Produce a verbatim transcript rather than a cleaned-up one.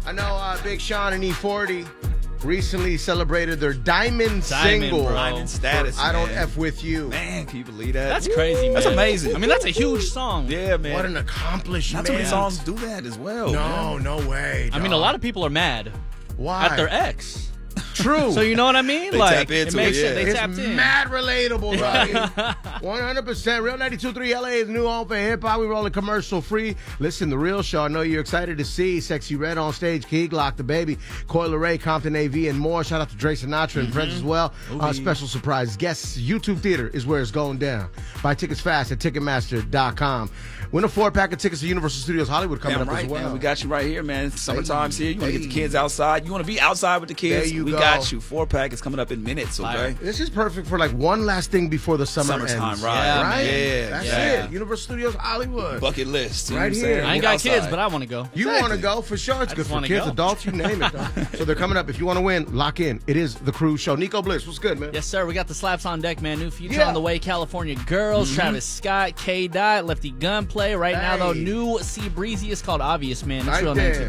I know uh, Big Sean and E forty recently celebrated their diamond, Diamond, single. bro. Diamond status, I Don't man. F With You. Man, can you believe that? That's crazy, man. That's amazing. I mean, that's a huge song. Yeah, man. What an accomplishment. Not too many songs do that as well. No, man. no way. I mean, a lot of people are mad Why? at their ex. True. So you know what I mean? They like tap into it makes it, yeah. sense. They It's tapped in. mad relatable, buddy. one hundred percent. Real ninety-two point three L A's new home for hip-hop. We rolling commercial free. Listen, The Real Show. I know you're excited to see Sexy Red on stage, Key Glock, The Baby, Coil Ray, Compton A V, and more. Shout out to Dre Sinatra and friends as well. Uh, special surprise guests. YouTube Theater is where it's going down. Buy tickets fast at Ticketmaster dot com. Win a four-pack of tickets to Universal Studios Hollywood coming Damn up right, as well. man. We got you right here, man. Summertime's here. You want to Hey. get the kids outside. You want to be outside with the kids. There you we go. got you. Four pack is coming up in minutes, okay? Fire. This is perfect for like one last thing before the summer Summertime, ends. right. Yeah, Right? Yeah, That's yeah. it. Universal Studios Hollywood. Bucket list. You know Right what I'm here. saying? I ain't Get got outside. kids, but I want to go. You Exactly. want to go for sure. It's I good just for wanna kids, go. adults, you name it. Though. So they're coming up. If you want to win, lock in. It is the Cruise Show. Nico Bliss, what's good, man? Yes, sir. We got the slaps on deck, man. New feature Yeah. on the way. California Girls, Travis Scott, K. Dot, Lefty Gunplay. Right now, though, Hey. new C Breezy is called Obvious, man. It's Right real there. nice.